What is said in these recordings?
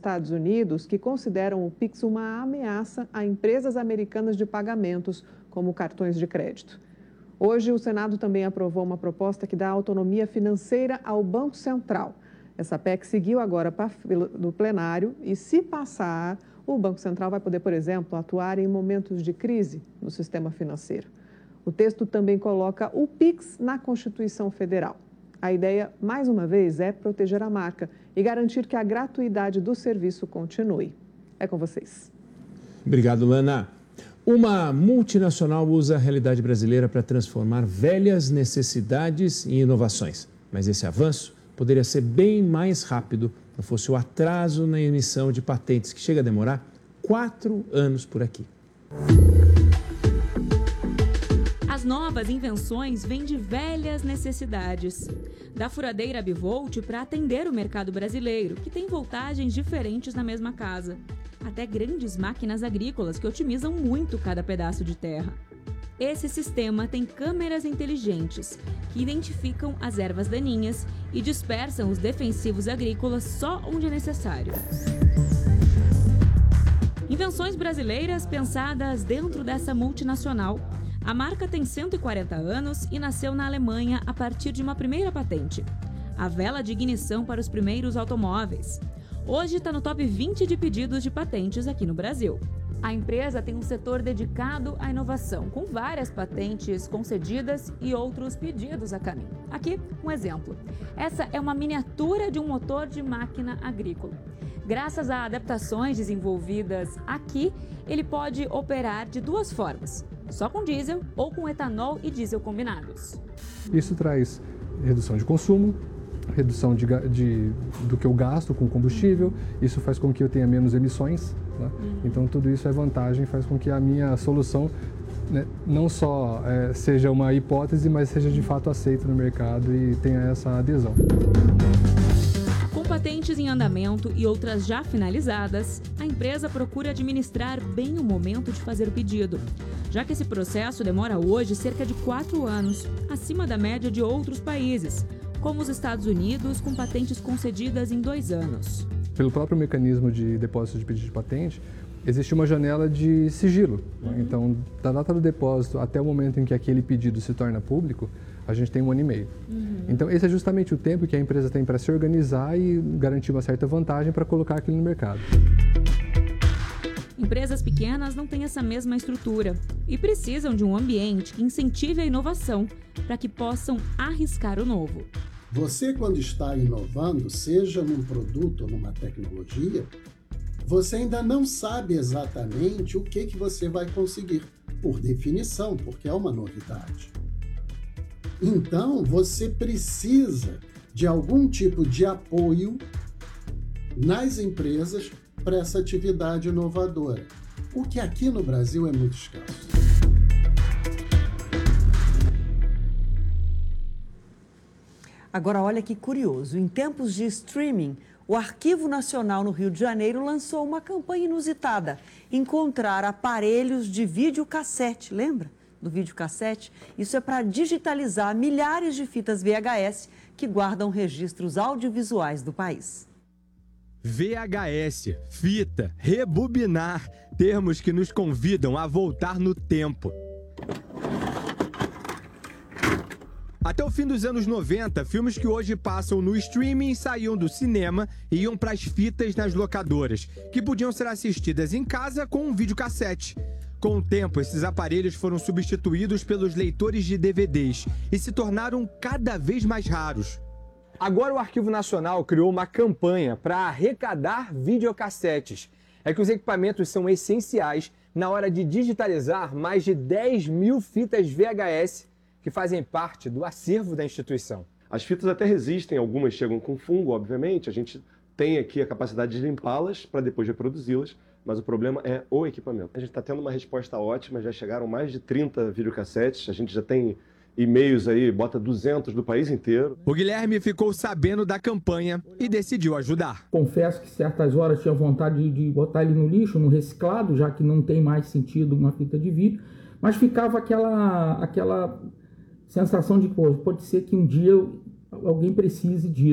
Estados Unidos que consideram o Pix uma ameaça a empresas americanas de pagamentos, como cartões de crédito. Hoje, o Senado também aprovou uma proposta que dá autonomia financeira ao Banco Central. Essa PEC seguiu agora do plenário e, se passar, o Banco Central vai poder, por exemplo, atuar em momentos de crise no sistema financeiro. O texto também coloca o Pix na Constituição Federal. A ideia, mais uma vez, é proteger a marca e garantir que a gratuidade do serviço continue. É com vocês. Obrigado, Lana. Uma multinacional usa a realidade brasileira para transformar velhas necessidades em inovações. Mas esse avanço poderia ser bem mais rápido se não fosse o atraso na emissão de patentes, que chega a demorar 4 anos por aqui. As novas invenções vêm de velhas necessidades. Da furadeira bivolt para atender o mercado brasileiro, que tem voltagens diferentes na mesma casa, até grandes máquinas agrícolas que otimizam muito cada pedaço de terra. Esse sistema tem câmeras inteligentes que identificam as ervas daninhas e dispersam os defensivos agrícolas só onde é necessário. Invenções brasileiras pensadas dentro dessa multinacional. A marca tem 140 anos e nasceu na Alemanha a partir de uma primeira patente: a vela de ignição para os primeiros automóveis. Hoje está no top 20 de pedidos de patentes aqui no Brasil. A empresa tem um setor dedicado à inovação, com várias patentes concedidas e outros pedidos a caminho. Aqui, um exemplo. Essa é uma miniatura de um motor de máquina agrícola. Graças a adaptações desenvolvidas aqui, ele pode operar de 2 formas: só com diesel ou com etanol e diesel combinados. Isso traz redução de consumo, redução do que eu gasto com combustível, isso faz com que eu tenha menos emissões, né? Então tudo isso é vantagem, faz com que a minha solução, né, não só seja uma hipótese, mas seja de fato aceita no mercado e tenha essa adesão. Com patentes em andamento e outras já finalizadas, a empresa procura administrar bem o momento de fazer o pedido, já que esse processo demora hoje cerca de 4 anos, acima da média de outros países, como os Estados Unidos, com patentes concedidas em 2 anos. Pelo próprio mecanismo de depósito de pedido de patente, existe uma janela de sigilo. Então, da data do depósito até o momento em que aquele pedido se torna público, a gente tem 1 ano e meio. Então, esse é justamente o tempo que a empresa tem para se organizar e garantir uma certa vantagem para colocar aquilo no mercado. Empresas pequenas não têm essa mesma estrutura e precisam de um ambiente que incentive a inovação para que possam arriscar o novo. Você, quando está inovando, seja num produto ou numa tecnologia, você ainda não sabe exatamente o que você vai conseguir, por definição, porque é uma novidade. Então, você precisa de algum tipo de apoio nas empresas para essa atividade inovadora, o que aqui no Brasil é muito escasso. Agora, olha que curioso, em tempos de streaming, o Arquivo Nacional no Rio de Janeiro lançou uma campanha inusitada: encontrar aparelhos de videocassete, lembra do videocassete? Isso é para digitalizar milhares de fitas VHS que guardam registros audiovisuais do país. VHS, fita, rebobinar, termos que nos convidam a voltar no tempo. Até o fim dos anos 90, filmes que hoje passam no streaming saíam do cinema e iam para as fitas nas locadoras, que podiam ser assistidas em casa com um videocassete. Com o tempo, esses aparelhos foram substituídos pelos leitores de DVDs e se tornaram cada vez mais raros. Agora o Arquivo Nacional criou uma campanha para arrecadar videocassetes. É que os equipamentos são essenciais na hora de digitalizar mais de 10 mil fitas VHS que fazem parte do acervo da instituição. As fitas até resistem, algumas chegam com fungo, obviamente, a gente tem aqui a capacidade de limpá-las para depois reproduzi-las, mas o problema é o equipamento. A gente está tendo uma resposta ótima, já chegaram mais de 30 videocassetes, a gente já tem e-mails aí, bota 200 do país inteiro. O Guilherme ficou sabendo da campanha e decidiu ajudar. Confesso que certas horas tinha vontade de botar ele no lixo, no reciclado, já que não tem mais sentido uma fita de vídeo, mas ficava aquela sensação de, pode ser que um dia alguém precise disso.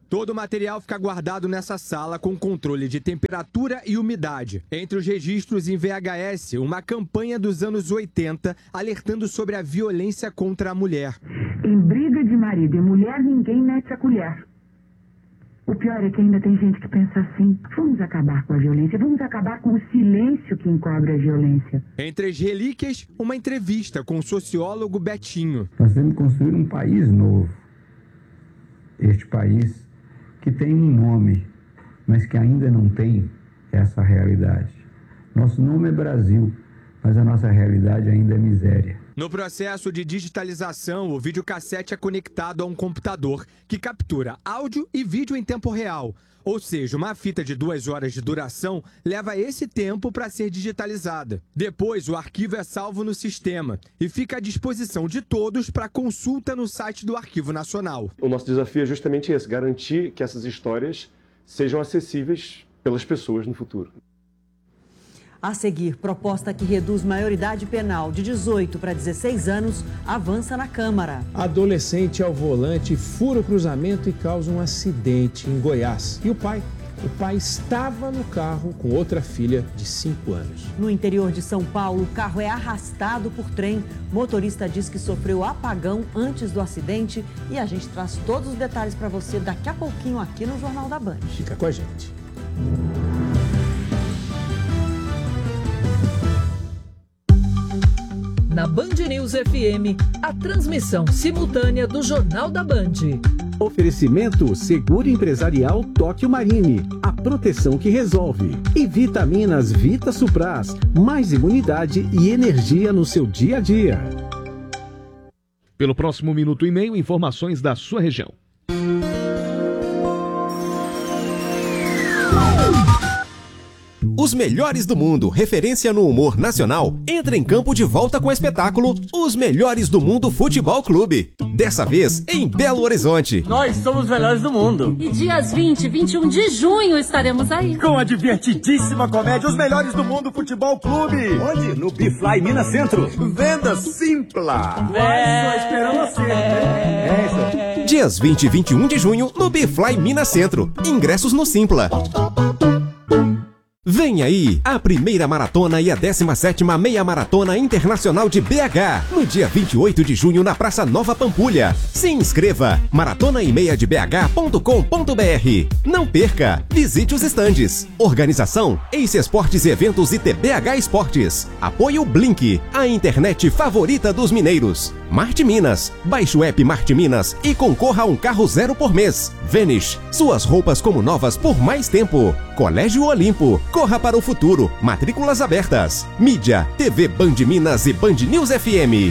Todo o material fica guardado nessa sala com controle de temperatura e umidade. Entre os registros em VHS, uma campanha dos anos 80 alertando sobre a violência contra a mulher. Em briga de marido e mulher, ninguém mete a colher. O pior é que ainda tem gente que pensa assim: vamos acabar com a violência, vamos acabar com o silêncio que encobre a violência. Entre as relíquias, uma entrevista com o sociólogo Betinho. Nós temos que construir um país novo. Este país que tem um nome, mas que ainda não tem essa realidade. Nosso nome é Brasil, mas a nossa realidade ainda é miséria. No processo de digitalização, o videocassete é conectado a um computador que captura áudio e vídeo em tempo real. Ou seja, uma fita de 2 horas de duração leva esse tempo para ser digitalizada. Depois, o arquivo é salvo no sistema e fica à disposição de todos para consulta no site do Arquivo Nacional. O nosso desafio é justamente esse, garantir que essas histórias sejam acessíveis pelas pessoas no futuro. A seguir, proposta que reduz maioridade penal de 18 para 16 anos avança na Câmara. Adolescente ao volante fura o cruzamento e causa um acidente em Goiás. E o pai? O pai estava no carro com outra filha de 5 anos. No interior de São Paulo, o carro é arrastado por trem. O motorista diz que sofreu apagão antes do acidente e a gente traz todos os detalhes para você daqui a pouquinho aqui no Jornal da Band. Fica com a gente. Na Band News FM, a transmissão simultânea do Jornal da Band. Oferecimento Seguro Empresarial Tóquio Marine, a proteção que resolve. E vitaminas Vita Supras, mais imunidade e energia no seu dia a dia. Pelo próximo minuto e meio, informações da sua região. Os melhores do mundo, referência no humor nacional, entra em campo de volta com o espetáculo Os Melhores do Mundo Futebol Clube. Dessa vez, em Belo Horizonte. Nós somos os melhores do mundo. E dias 20 e 21 de junho estaremos aí. Com a divertidíssima comédia Os Melhores do Mundo Futebol Clube. Onde? No Bifly Minas Centro. Venda Simpla. Só esperando você. Dias 20 e 21 de junho, no Bifly Minas Centro. Ingressos no Simpla. Vem aí, a primeira maratona e a 17ª Meia Maratona Internacional de BH, no dia 28 de junho na Praça Nova Pampulha. Se inscreva, maratonaemeiadebh.com.br. Não perca, visite os estandes. Organização, Ace Esportes e Eventos e TBH Esportes. Apoio Blink, a internet favorita dos mineiros. Marte Minas, baixe o app Marte Minas e concorra a um carro 0 por mês. Vanish, suas roupas como novas por mais tempo. Colégio Olimpo, corra para o futuro, matrículas abertas. Mídia, TV Band Minas e Band News FM.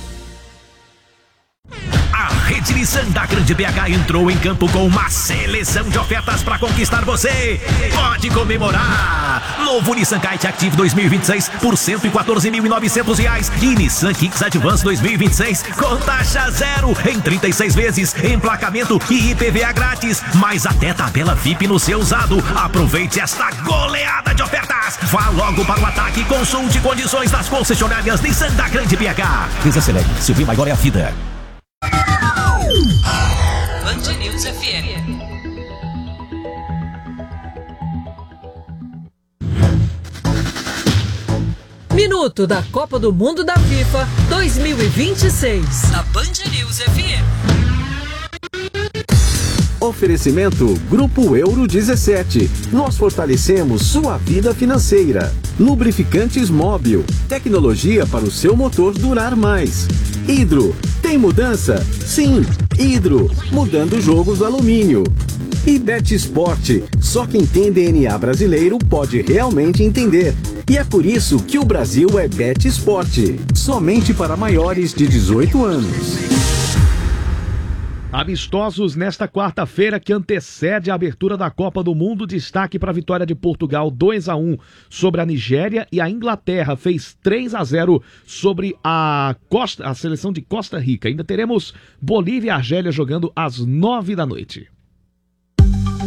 A Rede Nissan da Grande BH entrou em campo com uma seleção de ofertas para conquistar você. Pode comemorar! Novo Nissan Kite Active 2026 por R$ 114.900 e Nissan Kicks Advance 2026 com taxa 0 em 36 vezes, emplacamento e IPVA grátis, mais até tabela VIP no seu usado. Aproveite esta goleada de ofertas. Vá logo para o ataque e consulte condições das concessionárias Nissan da Grande BH. Desacelere, Silvio Maior é a vida. Band News FM. Minuto da Copa do Mundo da FIFA 2026. Na Band News FM. Oferecimento Grupo Euro 17. Nós fortalecemos sua vida financeira. Lubrificantes Móbil. Tecnologia para o seu motor durar mais. Hidro. Tem mudança? Sim. Hidro. Mudando jogos do alumínio. E Bet Sport. Só quem tem DNA brasileiro pode realmente entender. E é por isso que o Brasil é Bet Sport. Somente para maiores de 18 anos. Amistosos nesta quarta-feira que antecede a abertura da Copa do Mundo. Destaque para a vitória de Portugal 2-1 sobre a Nigéria e a Inglaterra fez 3-0 sobre a seleção de Costa Rica. Ainda teremos Bolívia e Argélia jogando às 9 da noite.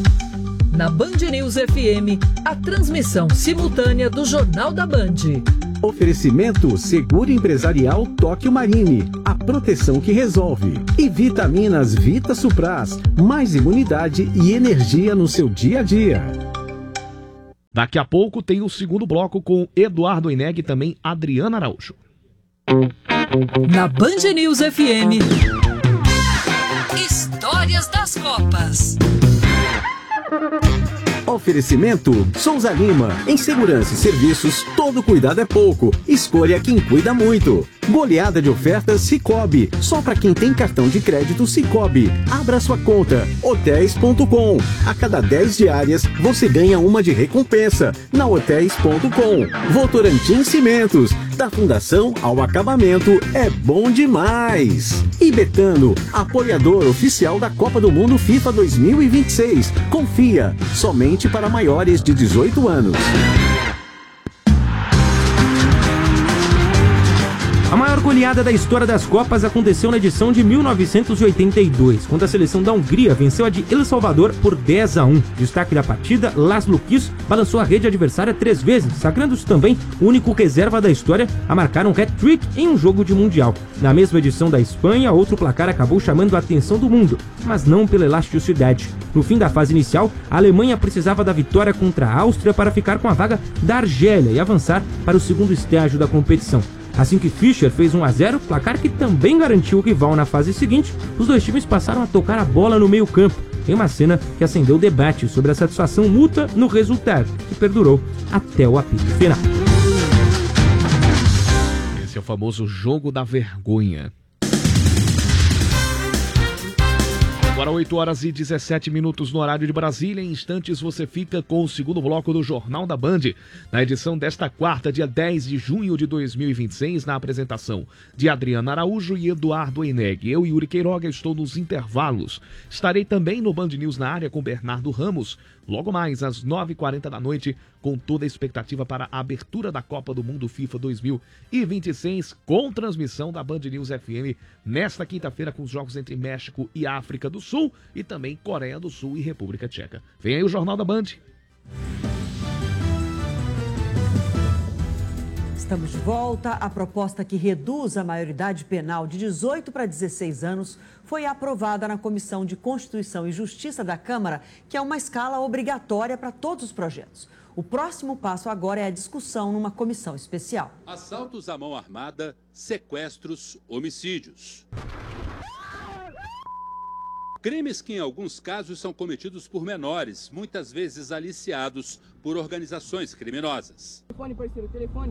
Na Band News FM, a transmissão simultânea do Jornal da Band. Oferecimento Seguro Empresarial Tóquio Marine, a proteção que resolve. E vitaminas Vita Supras, mais imunidade e energia no seu dia a dia. Daqui a pouco tem o segundo bloco com Eduardo Oineg e também Adriana Araújo. Na Band News FM, Histórias das Copas. Oferecimento Souza Lima. Em segurança e serviços, todo cuidado é pouco. Escolha quem cuida muito. Goleada de ofertas Sicoob. Só para quem tem cartão de crédito Sicoob. Abra sua conta. Hotéis.com. A cada 10 diárias, você ganha uma de recompensa. Na Hotéis.com. Votorantim Cimentos. Da fundação ao acabamento, é bom demais. E Betano, apoiador oficial da Copa do Mundo FIFA 2026. Confia, somente para maiores de 18 anos. A maior goleada da história das Copas aconteceu na edição de 1982, quando a seleção da Hungria venceu a de El Salvador por 10-1. Destaque da partida, Laszlo Kiss balançou a rede adversária 3 vezes, sagrando-se também o único reserva da história a marcar um hat-trick em um jogo de Mundial. Na mesma edição da Espanha, outro placar acabou chamando a atenção do mundo, mas não pela elasticidade. No fim da fase inicial, a Alemanha precisava da vitória contra a Áustria para ficar com a vaga da Argélia e avançar para o segundo estágio da competição. Assim que Fischer fez 1-0, placar que também garantiu o rival na fase seguinte, os dois times passaram a tocar a bola no meio-campo, em uma cena que acendeu o debate sobre a satisfação mútua no resultado, que perdurou até o apito final. Esse é o famoso jogo da vergonha. Agora 8h17 no horário de Brasília. Em instantes você fica com o segundo bloco do Jornal da Band, na edição desta quarta, dia 10 de junho de 2026, na apresentação de Adriana Araújo e Eduardo Oineg. Eu, Yuri Queiroga, estou nos intervalos. Estarei também no Band News na área com Bernardo Ramos, logo mais às 9h40 da noite, com toda a expectativa para a abertura da Copa do Mundo FIFA 2026, com transmissão da Band News FM nesta quinta-feira, com os jogos entre México e África do Sul e também Coreia do Sul e República Tcheca. Vem aí o Jornal da Band. Estamos de volta. A proposta que reduz a maioridade penal de 18 para 16 anos foi aprovada na Comissão de Constituição e Justiça da Câmara, que é uma escala obrigatória para todos os projetos. O próximo passo agora é a discussão numa comissão especial. Assaltos à mão armada, sequestros, homicídios. Crimes que, em alguns casos, são cometidos por menores, muitas vezes aliciados por organizações criminosas. Telefone, parceiro, telefone.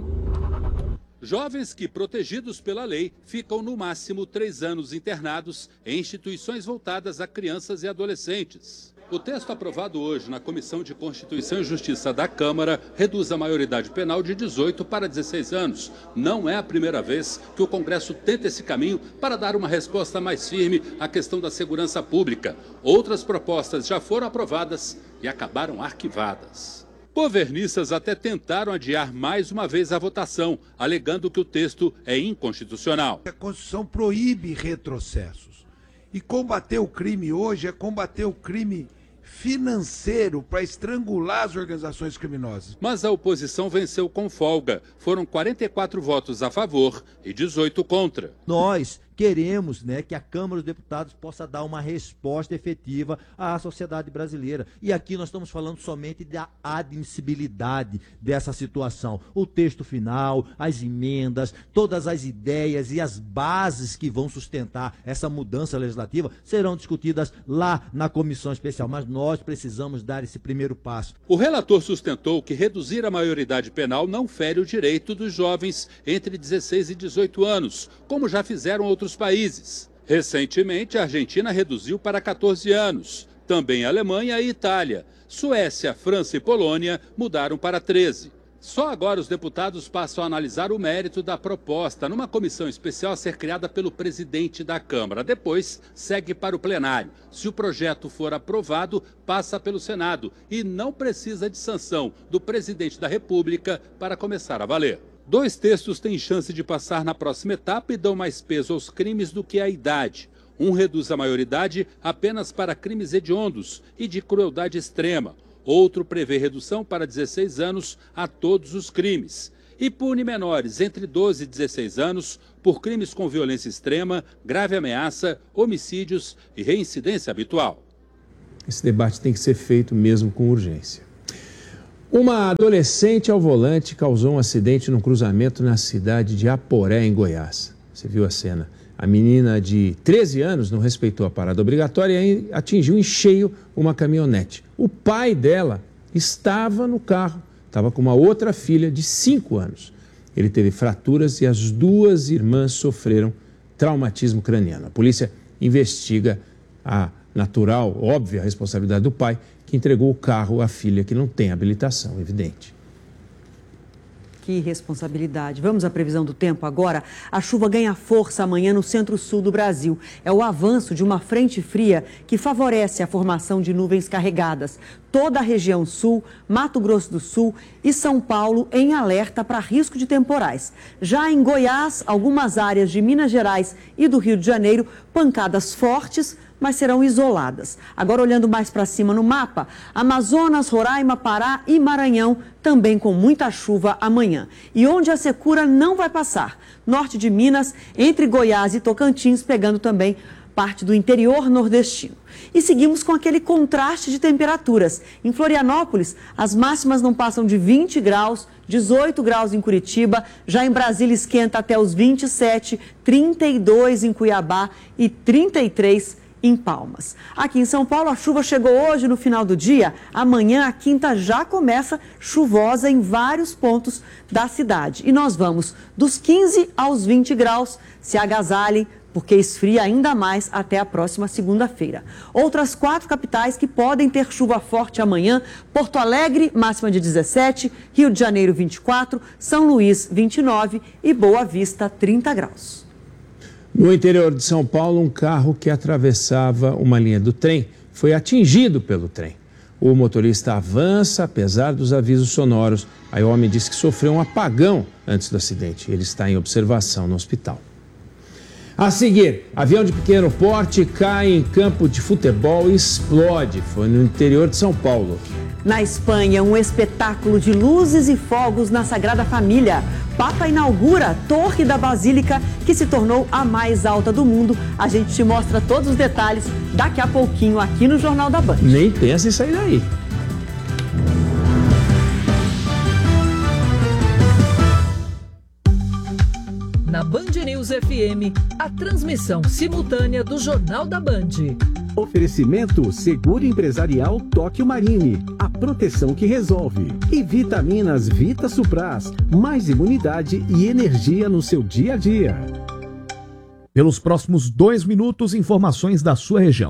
Jovens que, protegidos pela lei, ficam no máximo 3 anos internados em instituições voltadas a crianças e adolescentes. O texto aprovado hoje na Comissão de Constituição e Justiça da Câmara reduz a maioridade penal de 18 para 16 anos. Não é a primeira vez que o Congresso tenta esse caminho para dar uma resposta mais firme à questão da segurança pública. Outras propostas já foram aprovadas e acabaram arquivadas. Governistas até tentaram adiar mais uma vez a votação, alegando que o texto é inconstitucional. A Constituição proíbe retrocessos. E combater o crime hoje é combater o crime financeiro para estrangular as organizações criminosas. Mas a oposição venceu com folga. Foram 44 votos a favor e 18 contra. Nós queremos, que a Câmara dos Deputados possa dar uma resposta efetiva à sociedade brasileira. E aqui nós estamos falando somente da admissibilidade dessa situação. O texto final, as emendas, todas as ideias e as bases que vão sustentar essa mudança legislativa serão discutidas lá na comissão especial. Mas nós precisamos dar esse primeiro passo. O relator sustentou que reduzir a maioridade penal não fere o direito dos jovens entre 16 e 18 anos, como já fizeram outros países. Recentemente, a Argentina reduziu para 14 anos. Também a Alemanha e Itália. Suécia, França e Polônia mudaram para 13. Só agora os deputados passam a analisar o mérito da proposta numa comissão especial a ser criada pelo presidente da Câmara. Depois, segue para o plenário. Se o projeto for aprovado, passa pelo Senado e não precisa de sanção do presidente da República para começar a valer. 2 textos têm chance de passar na próxima etapa e dão mais peso aos crimes do que à idade. Um reduz a maioridade apenas para crimes hediondos e de crueldade extrema. Outro prevê redução para 16 anos a todos os crimes. e pune menores entre 12 e 16 anos por crimes com violência extrema, grave ameaça, homicídios e reincidência habitual. Esse debate tem que ser feito mesmo com urgência. Uma adolescente ao volante causou um acidente num cruzamento na cidade de Aporé, em Goiás. Você viu a cena. A menina de 13 anos não respeitou a parada obrigatória e atingiu em cheio uma caminhonete. O pai dela estava no carro, estava com uma outra filha de 5 anos. Ele teve fraturas e as duas irmãs sofreram traumatismo craniano. A polícia investiga a natural, óbvia responsabilidade do pai, que entregou o carro à filha que não tem habilitação, evidente. Que responsabilidade. Vamos à previsão do tempo agora. A chuva ganha força amanhã no centro-sul do Brasil. É o avanço de uma frente fria que favorece a formação de nuvens carregadas. Toda a região sul, Mato Grosso do Sul e São Paulo em alerta para risco de temporais. Já em Goiás, algumas áreas de Minas Gerais e do Rio de Janeiro, pancadas fortes, mas serão isoladas. Agora, olhando mais para cima no mapa, Amazonas, Roraima, Pará e Maranhão também com muita chuva amanhã. E onde a secura não vai passar, norte de Minas, entre Goiás e Tocantins, pegando também parte do interior nordestino. E seguimos com aquele contraste de temperaturas. Em Florianópolis, as máximas não passam de 20 graus, 18 graus em Curitiba, já em Brasília esquenta até os 27, 32 em Cuiabá e 33 em Palmas. Aqui em São Paulo, a chuva chegou hoje no final do dia. Amanhã, a quinta já começa chuvosa em vários pontos da cidade. E nós vamos dos 15 aos 20 graus. Se agasalhem, porque esfria ainda mais até a próxima segunda-feira. Outras 4 capitais que podem ter chuva forte amanhã: Porto Alegre, máxima de 17, Rio de Janeiro, 24, São Luís, 29 e Boa Vista, 30 graus. No interior de São Paulo, um carro que atravessava uma linha do trem foi atingido pelo trem. O motorista avança, apesar dos avisos sonoros. Aí o homem disse que sofreu um apagão antes do acidente. Ele está em observação no hospital. A seguir, avião de pequeno porte cai em campo de futebol e explode. Foi no interior de São Paulo. Na Espanha, um espetáculo de luzes e fogos na Sagrada Família. Papa inaugura a Torre da Basílica, que se tornou a mais alta do mundo. A gente te mostra todos os detalhes daqui a pouquinho aqui no Jornal da Band. Nem pensa em sair daí. Na Band News FM, a transmissão simultânea do Jornal da Band. Oferecimento Seguro Empresarial Tóquio Marine, a proteção que resolve. E Vitaminas Vita Supras, mais imunidade e energia no seu dia a dia. Pelos próximos 2 minutos, informações da sua região.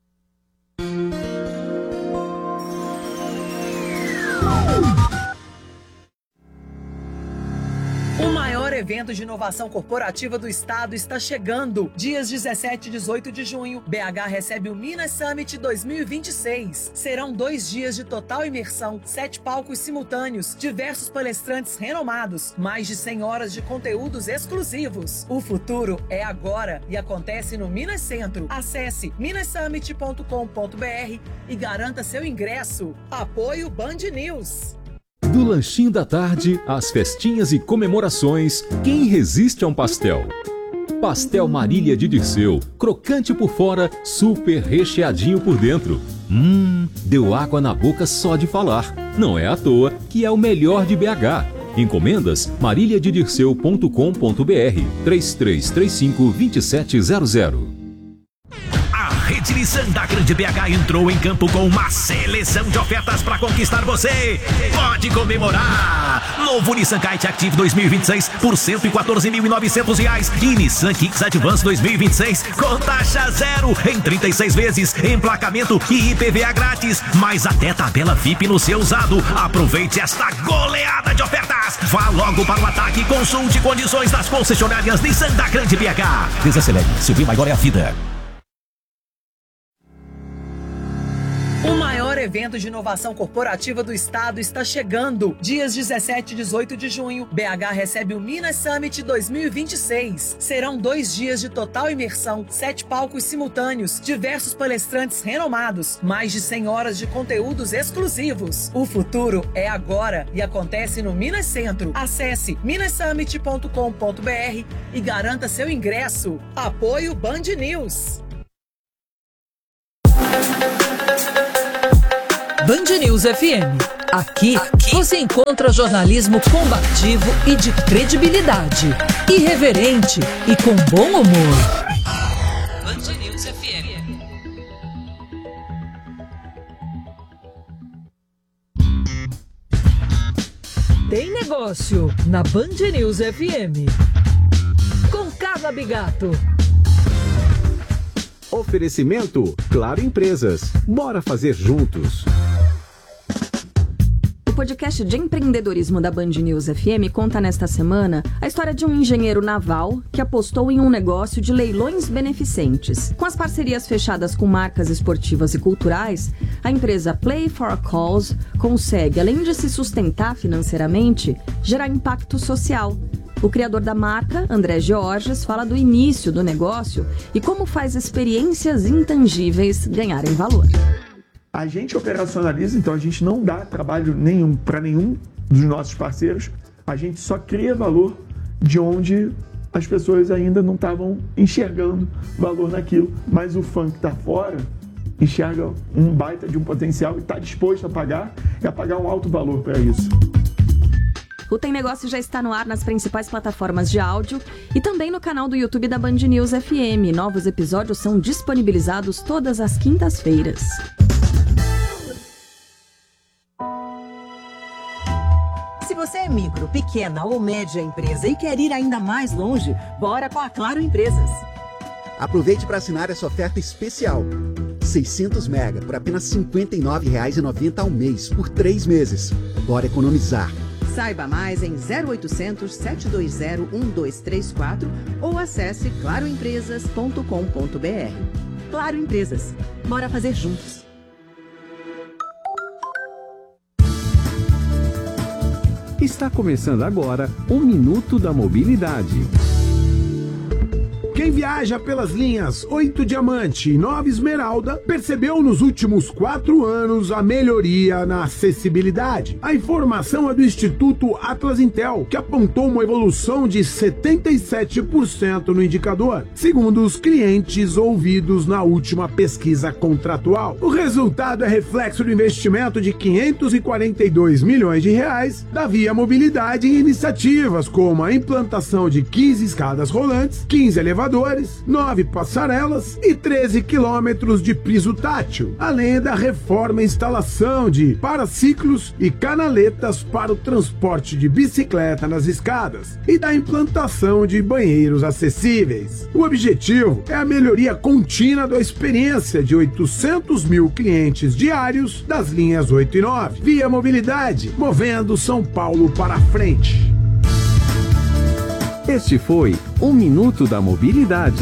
Evento de inovação corporativa do estado está chegando. Dias 17 e 18 de junho, BH recebe o Minas Summit 2026. Serão 2 dias de total imersão, 7 palcos simultâneos, diversos palestrantes renomados, mais de 100 horas de conteúdos exclusivos. O futuro é agora e acontece no Minas Centro. Acesse minassummit.com.br e garanta seu ingresso. Apoio Band News. Do lanchinho da tarde, às festinhas e comemorações, quem resiste a um pastel? Pastel Marília de Dirceu, crocante por fora, super recheadinho por dentro. Deu água na boca só de falar. Não é à toa que é o melhor de BH. Encomendas mariliadedirceu.com.br 3335-2700. Rede Nissan da Grande BH entrou em campo com uma seleção de ofertas para conquistar você. Pode comemorar! Novo Nissan Kite Active 2026 por R$ 114.900 e Nissan Kicks Advance 2026 com taxa zero em 36 vezes, emplacamento e IPVA grátis, mais até tabela VIP no seu usado. Aproveite esta goleada de ofertas. Vá logo para o ataque e consulte condições das concessionárias Nissan da Grande BH. Desacelere, seu bem maior é a vida. O maior evento de inovação corporativa do estado está chegando. Dias 17 e 18 de junho, BH recebe o Minas Summit 2026. Serão 2 dias de total imersão, 7 palcos simultâneos, diversos palestrantes renomados, mais de 100 horas de conteúdos exclusivos. O futuro é agora e acontece no Minas Centro. Acesse minassummit.com.br e garanta seu ingresso. Apoio Band News. Band News FM. Aqui você encontra jornalismo combativo e de credibilidade, irreverente e com bom humor. Band News FM. Tem negócio na Band News FM. Com Carla Bigato. Oferecimento Claro Empresas. Bora fazer juntos. O podcast de empreendedorismo da Band News FM conta nesta semana a história de um engenheiro naval que apostou em um negócio de leilões beneficentes. Com as parcerias fechadas com marcas esportivas e culturais, a empresa Play for a Cause consegue, além de se sustentar financeiramente, gerar impacto social. O criador da marca, André Georges, fala do início do negócio e como faz experiências intangíveis ganharem valor. A gente operacionaliza, então a gente não dá trabalho nenhum para nenhum dos nossos parceiros, a gente só cria valor de onde as pessoas ainda não estavam enxergando valor naquilo. Mas o fã que está fora enxerga um baita de um potencial e está disposto a pagar um alto valor para isso. O Tem Negócio já está no ar nas principais plataformas de áudio e também no canal do YouTube da Band News FM. Novos episódios são disponibilizados todas as quintas-feiras. Se você é micro, pequena ou média empresa e quer ir ainda mais longe, bora com a Claro Empresas. Aproveite para assinar essa oferta especial. 600 mega por apenas R$ 59,90 ao mês, por 3 meses. Bora economizar. Saiba mais em 0800 720 1234 ou acesse claroempresas.com.br. Claro Empresas. Bora fazer juntos. Está começando agora o Minuto da Mobilidade. Quem viaja pelas linhas 8 Diamante e 9 Esmeralda percebeu nos últimos 4 anos a melhoria na acessibilidade. A informação é do Instituto Atlas Intel, que apontou uma evolução de 77% no indicador, segundo os clientes ouvidos na última pesquisa contratual. O resultado é reflexo do investimento de R$ 542 milhões da Via Mobilidade em iniciativas como a implantação de 15 escadas rolantes, 15 elevadores, 9 passarelas e 13 quilômetros de piso tátil, além da reforma e instalação de paraciclos e canaletas para o transporte de bicicleta nas escadas e da implantação de banheiros acessíveis. O objetivo é a melhoria contínua da experiência de 800 mil clientes diários das linhas 8 e 9. Via Mobilidade, movendo São Paulo para frente. Este foi o Minuto da Mobilidade.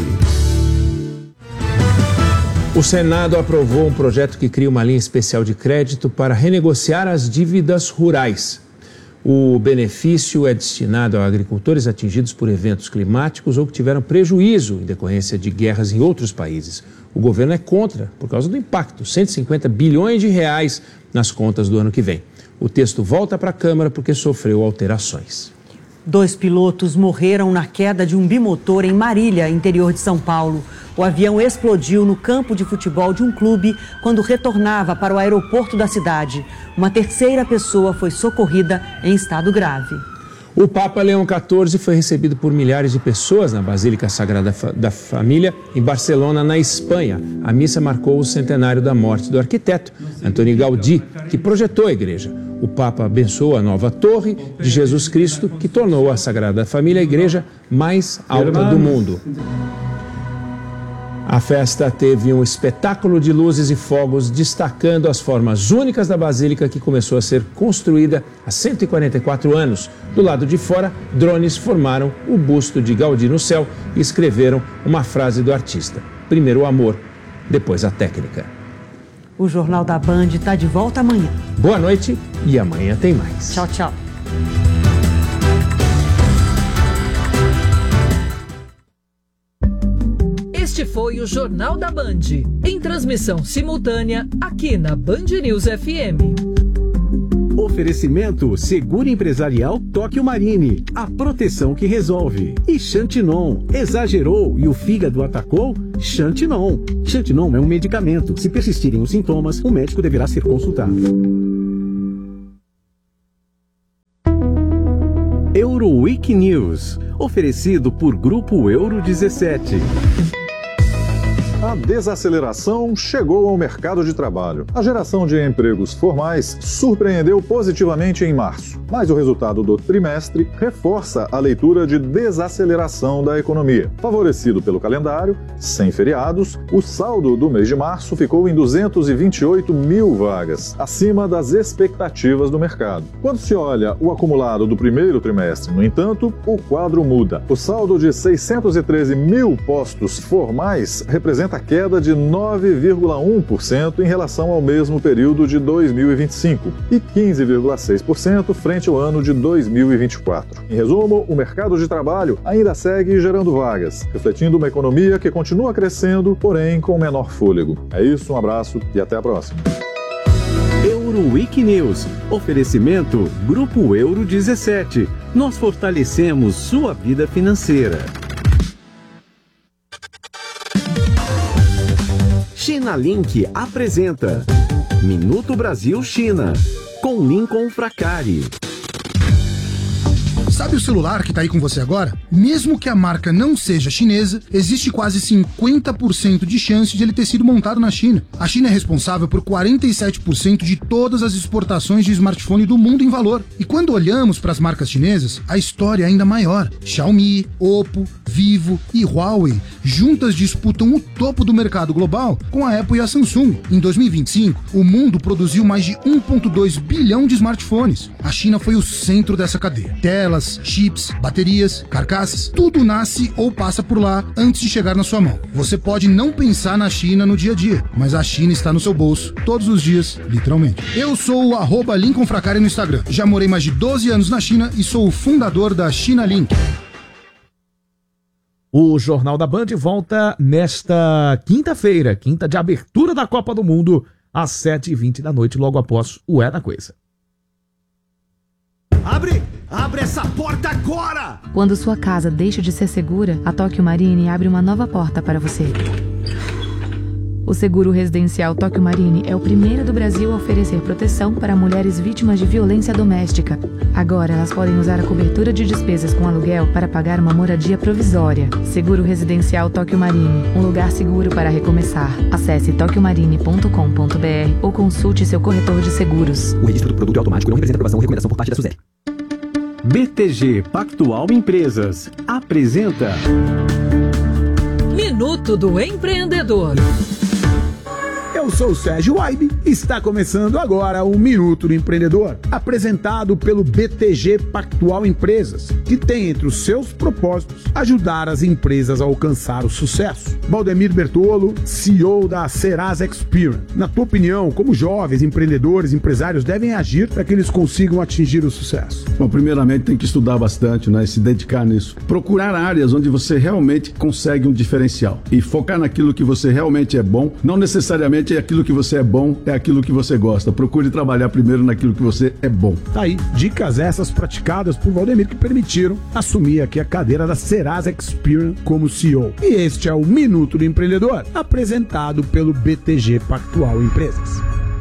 O Senado aprovou um projeto que cria uma linha especial de crédito para renegociar as dívidas rurais. O benefício é destinado a agricultores atingidos por eventos climáticos ou que tiveram prejuízo em decorrência de guerras em outros países. O governo é contra, por causa do impacto, 150 bilhões de reais nas contas do ano que vem. O texto volta para a Câmara porque sofreu alterações. 2 pilotos morreram na queda de um bimotor em Marília, interior de São Paulo. O avião explodiu no campo de futebol de um clube quando retornava para o aeroporto da cidade. Uma terceira pessoa foi socorrida em estado grave. O Papa Leão XIV foi recebido por milhares de pessoas na Basílica Sagrada da Família, em Barcelona, na Espanha. A missa marcou o centenário da morte do arquiteto Antoni Gaudí, que projetou a igreja. O Papa abençoou a nova torre de Jesus Cristo, que tornou a Sagrada Família a igreja mais alta do mundo. A festa teve um espetáculo de luzes e fogos, destacando as formas únicas da Basílica, que começou a ser construída há 144 anos. Do lado de fora, drones formaram o busto de Gaudí no céu e escreveram uma frase do artista: primeiro o amor, depois a técnica. O Jornal da Band está de volta amanhã. Boa noite e amanhã tem mais. Tchau, tchau. Este foi o Jornal da Band, em transmissão simultânea aqui na Band News FM. Oferecimento Seguro Empresarial Tóquio Marine, a proteção que resolve. E Xantinon, exagerou e o fígado atacou? Xantinon. Xantinon é um medicamento. Se persistirem os sintomas, o médico deverá ser consultado. Euroweek News, oferecido por Grupo Euro 17. A desaceleração chegou ao mercado de trabalho. A geração de empregos formais surpreendeu positivamente em março, mas o resultado do trimestre reforça a leitura de desaceleração da economia. Favorecido pelo calendário, sem feriados, o saldo do mês de março ficou em 228 mil vagas, acima das expectativas do mercado. Quando se olha o acumulado do primeiro trimestre, no entanto, o quadro muda. O saldo de 613 mil postos formais representa a queda de 9,1% em relação ao mesmo período de 2025 e 15,6% frente ao ano de 2024. Em resumo, o mercado de trabalho ainda segue gerando vagas, refletindo uma economia que continua crescendo, porém com menor fôlego. É isso, um abraço e até a próxima. Euroweek News, oferecimento Grupo Euro 17. Nós fortalecemos sua vida financeira. China Link apresenta Minuto Brasil China, com Lincoln Fracari. Sabe o celular que está aí com você agora? Mesmo que a marca não seja chinesa, existe quase 50% de chance de ele ter sido montado na China. A China é responsável por 47% de todas as exportações de smartphone do mundo em valor. E quando olhamos para as marcas chinesas, a história é ainda maior. Xiaomi, Oppo, Vivo e Huawei juntas disputam o topo do mercado global com a Apple e a Samsung. Em 2025, o mundo produziu mais de 1,2 bilhão de smartphones. A China foi o centro dessa cadeia. Telas, chips, baterias, carcaças, tudo nasce ou passa por lá antes de chegar na sua mão. Você pode não pensar na China no dia a dia, mas a China está no seu bolso, todos os dias, literalmente. Eu sou o @Lincoln Fracari no Instagram. Já morei mais de 12 anos na China e sou o fundador da China Link. O Jornal da Band volta nesta quinta-feira, quinta de abertura da Copa do Mundo, às 7h20 da noite, logo após o É da Coisa. Abre essa porta agora! Quando sua casa deixa de ser segura, a Tóquio Marine abre uma nova porta para você. O seguro residencial Tóquio Marine é o primeiro do Brasil a oferecer proteção para mulheres vítimas de violência doméstica. Agora elas podem usar a cobertura de despesas com aluguel para pagar uma moradia provisória. Seguro residencial Tóquio Marine, um lugar seguro para recomeçar. Acesse tokyomarine.com.br ou consulte seu corretor de seguros. O registro do produto é automático e não representa aprovação ou recomendação por parte da SUSEP. BTG Pactual Empresas apresenta Minuto do Empreendedor. Eu sou o Sérgio Waibe e está começando agora o Minuto do Empreendedor, apresentado pelo BTG Pactual Empresas, que tem entre os seus propósitos ajudar as empresas a alcançar o sucesso. Valdemir Bertolo, CEO da Serasa Experian. Na tua opinião, como jovens empreendedores, empresários devem agir para que eles consigam atingir o sucesso? Bom, primeiramente tem que estudar bastante, né, e se dedicar nisso. Procurar áreas onde você realmente consegue um diferencial e focar naquilo que você realmente é bom, não necessariamente aquilo que você é bom é aquilo que você gosta. Procure trabalhar primeiro naquilo que você é bom. Tá aí, dicas essas praticadas por Valdemir que permitiram assumir aqui a cadeira da Serasa Experian como CEO. E este é o Minuto do Empreendedor, apresentado pelo BTG Pactual Empresas.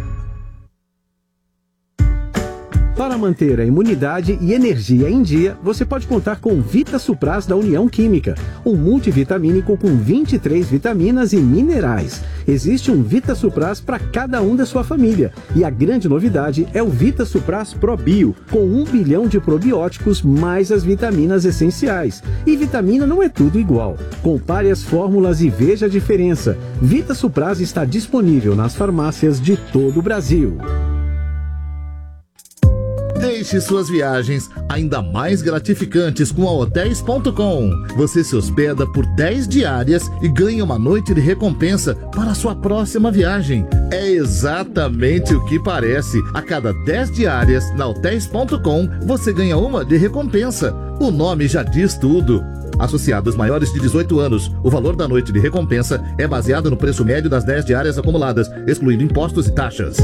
Para manter a imunidade e energia em dia, você pode contar com Vita Supras da União Química, um multivitamínico com 23 vitaminas e minerais. Existe um Vita Supras para cada um da sua família. E a grande novidade é o Vita Supras Pro Bio, com 1 bilhão de probióticos mais as vitaminas essenciais. E vitamina não é tudo igual. Compare as fórmulas e veja a diferença. Vita Supras está disponível nas farmácias de todo o Brasil. Deixe suas viagens ainda mais gratificantes com a Hotels.com. Você se hospeda por 10 diárias e ganha uma noite de recompensa para a sua próxima viagem. É exatamente o que parece. A cada 10 diárias na Hotels.com, você ganha uma de recompensa. O nome já diz tudo. Associados maiores de 18 anos, o valor da noite de recompensa é baseado no preço médio das 10 diárias acumuladas, excluindo impostos e taxas.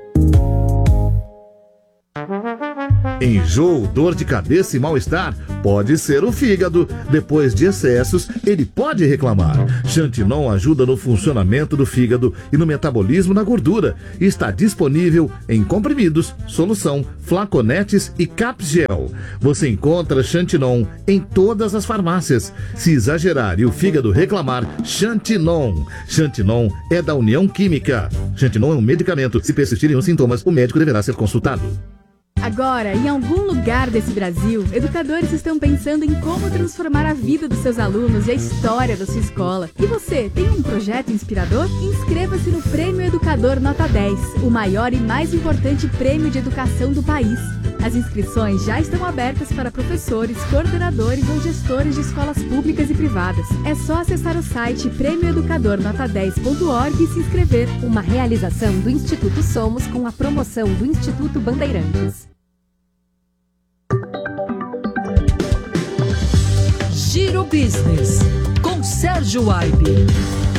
Enjoo, dor de cabeça e mal-estar pode ser o fígado. Depois de excessos, ele pode reclamar. Xantinon ajuda no funcionamento do fígado e no metabolismo da gordura. Está disponível em comprimidos, solução, flaconetes e capgel. Você encontra Xantinon em todas as farmácias. Se exagerar e o fígado reclamar, Xantinon. Xantinon é da União Química. Xantinon é um medicamento. Se persistirem os sintomas, o médico deverá ser consultado. Agora, em algum lugar desse Brasil, educadores estão pensando em como transformar a vida dos seus alunos e a história da sua escola. E você, tem um projeto inspirador? Inscreva-se no Prêmio Educador Nota 10, o maior e mais importante prêmio de educação do país. As inscrições já estão abertas para professores, coordenadores ou gestores de escolas públicas e privadas. É só acessar o site premioeducadornota10.org e se inscrever. Uma realização do Instituto Somos com a promoção do Instituto Bandeirantes. Giro Business, com Sérgio Aibe.